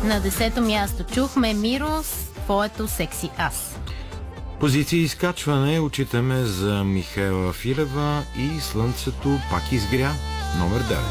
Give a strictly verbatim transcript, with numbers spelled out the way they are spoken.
На десето място чухме Миро с твоето секси аз. Позиция изкачване отчитаме за Михаела Филева и Слънцето пак изгря, номер девет.